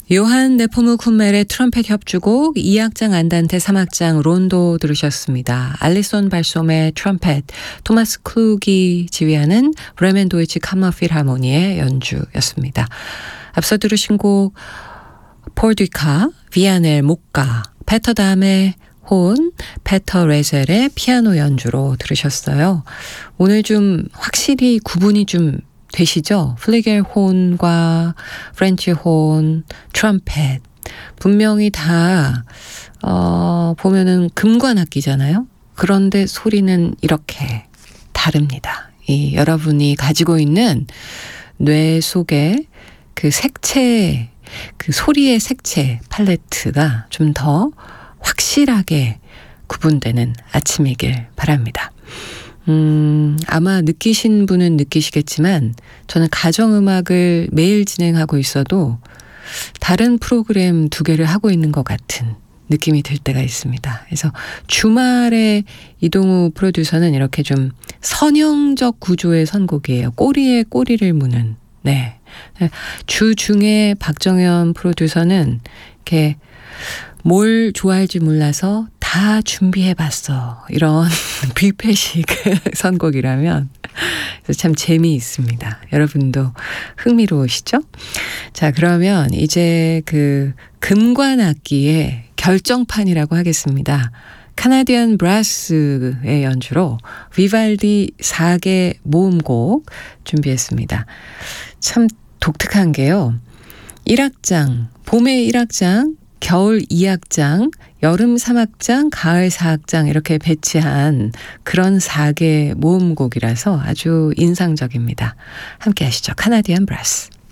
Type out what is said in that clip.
요한 네포무쿤멜의 트럼펫 협주곡 2악장 안단테 3악장 론도 들으셨습니다. 알리손 발솜의 트럼펫, 토마스 클룩이 지휘하는 브레멘 도이치 카머필하모니의 연주였습니다. 앞서 들으신 곡 폴 뒤카, 비아넬 목가, 페터 담의 혼, 페터 레셀의 피아노 연주로 들으셨어요. 오늘 좀 확실히 구분이 좀 되시죠? 플리겔 혼과 프렌치 혼, 트럼펫 분명히 다 보면은 금관 악기잖아요. 그런데 소리는 이렇게 다릅니다. 이 여러분이 가지고 있는 뇌 속에 그 색채, 그 소리의 색채 팔레트가 좀 더 확실하게 구분되는 아침이길 바랍니다. 아마 느끼신 분은 느끼시겠지만 저는 가정음악을 매일 진행하고 있어도 다른 프로그램 2개를 하고 있는 것 같은 느낌이 들 때가 있습니다. 그래서 주말에 이동우 프로듀서는 이렇게 좀 선형적 구조의 선곡이에요. 꼬리에 꼬리를 무는. 네. 주 중에 박정현 프로듀서는 이렇게 뭘 좋아할지 몰라서 다 준비해봤어. 이런 뷔페식 선곡이라면 참 재미있습니다. 여러분도 흥미로우시죠? 자, 그러면 이제 그 금관악기의 결정판이라고 하겠습니다. 카나디안 브라스의 연주로 비발디 4개 모음곡 준비했습니다. 참 독특한 게요. 1악장, 봄의 1악장, 겨울 2악장, 여름 3악장, 가을 4악장 이렇게 배치한 그런 4개 모음곡이라서 아주 인상적입니다. 함께 하시죠. 카나디안 브라스.